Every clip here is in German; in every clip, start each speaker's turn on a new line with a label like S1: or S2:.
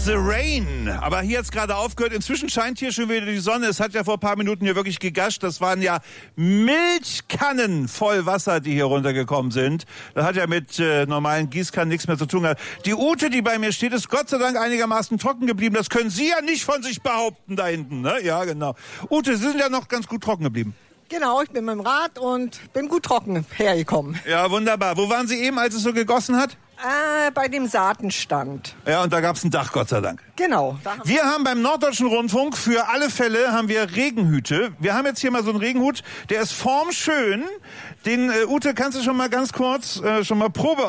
S1: the Rain. Aber hier hat's gerade aufgehört. Inzwischen scheint hier schon wieder die Sonne. Es hat ja vor ein paar Minuten hier wirklich gegascht. Das waren ja Milchkannen voll Wasser, die hier runtergekommen sind. Das hat ja mit normalen Gießkannen nichts mehr zu tun gehabt. Die Ute, die bei mir steht, ist Gott sei Dank einigermaßen trocken geblieben. Das können Sie ja nicht von sich behaupten da hinten, ne? Ja, genau. Ute, Sie sind ja noch ganz gut trocken geblieben.
S2: Genau, ich bin mit dem Rad und bin gut trocken hergekommen.
S1: Ja, wunderbar. Wo waren Sie eben, als es so gegossen hat?
S2: Bei dem Saatenstand.
S1: Ja, und da gab's ein Dach, Gott sei Dank.
S2: Genau.
S1: Wir haben beim Norddeutschen Rundfunk für alle Fälle haben wir Regenhüte. Wir haben jetzt hier mal so einen Regenhut, der ist formschön. Den, Ute, kannst du schon mal ganz kurz schon mal Probe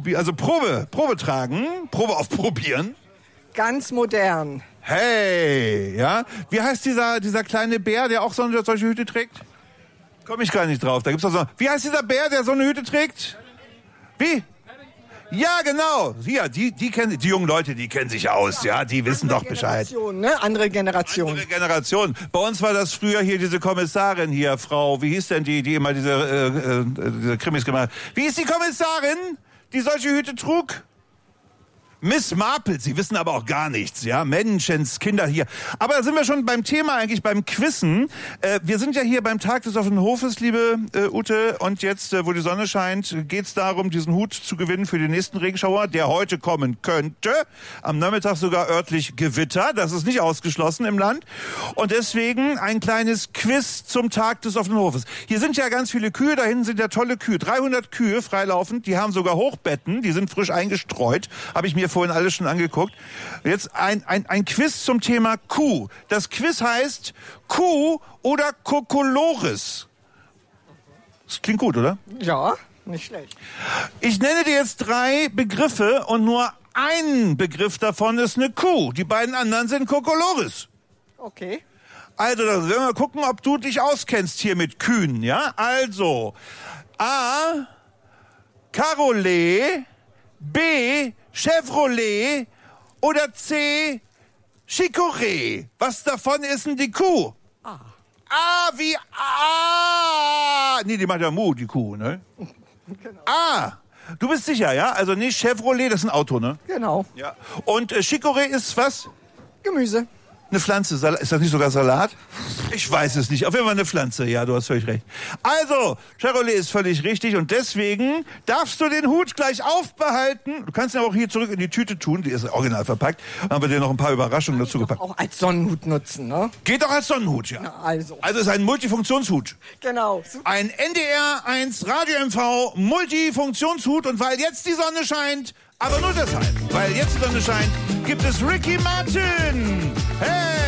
S1: tragen, Probe aufprobieren.
S2: Ganz modern.
S1: Hey, ja. Wie heißt dieser kleine Bär, der auch solche Hüte trägt? Komme ich gar nicht drauf. Da gibt's doch so. Wie heißt dieser Bär, der so eine Hüte trägt? Wie? Ja, genau. Hier, die kennen, die jungen Leute, die kennen sich aus, ja, die wissen doch Bescheid.
S2: Andere Generation.
S1: Andere Generation. Bei uns war das früher hier diese Kommissarin hier, Frau, wie hieß denn die immer diese Krimis gemacht hat? Wie ist die Kommissarin, die solche Hüte trug? Miss Marple, Sie wissen aber auch gar nichts, ja, Menschenskinder hier. Aber da sind wir schon beim Thema eigentlich, beim Quizzen. Wir sind ja hier beim Tag des offenen Hofes, liebe Ute, und jetzt, wo die Sonne scheint, geht's darum, diesen Hut zu gewinnen für den nächsten Regenschauer, der heute kommen könnte. Am Nachmittag sogar örtlich Gewitter, das ist nicht ausgeschlossen im Land. Und deswegen ein kleines Quiz zum Tag des offenen Hofes. Hier sind ja ganz viele Kühe, da hinten sind ja tolle Kühe, 300 Kühe freilaufend, die haben sogar Hochbetten, die sind frisch eingestreut, habe ich mir vorhin alles schon angeguckt. Jetzt ein Quiz zum Thema Kuh. Das Quiz heißt Kuh oder Kokolores. Das klingt gut, oder?
S2: Ja, nicht schlecht.
S1: Ich nenne dir jetzt 3 Begriffe und nur ein Begriff davon ist eine Kuh. Die beiden anderen sind Kokolores.
S2: Okay.
S1: Also, da werden wir gucken, ob du dich auskennst hier mit Kühen, ja? Also, A, Carolet, B, Chevrolet oder C, Chicorée. Was davon ist denn die Kuh?
S2: A.
S1: A wie A. Nee, die macht ja Mu, die Kuh, ne?
S2: Genau.
S1: A. Du bist sicher, ja? Also nicht Chevrolet, das ist ein Auto, ne?
S2: Genau.
S1: Ja. Und Chicorée ist was?
S2: Gemüse.
S1: Eine Pflanze. Ist das nicht sogar Salat? Ich weiß es nicht. Auf jeden Fall eine Pflanze. Ja, du hast völlig recht. Also, Chevrolet ist völlig richtig und deswegen darfst du den Hut gleich aufbehalten. Du kannst ihn auch hier zurück in die Tüte tun. Die ist original verpackt. Dann haben wir dir noch ein paar Überraschungen dazu gepackt.
S2: Auch als Sonnenhut nutzen, ne?
S1: Geht auch als Sonnenhut, ja.
S2: Na, also.
S1: Also ist ein Multifunktionshut.
S2: Genau. Super.
S1: Ein NDR 1 Radio MV Multifunktionshut und weil jetzt die Sonne scheint, aber nur deshalb, weil jetzt die Sonne scheint, gibt es Ricky Martin. Hey!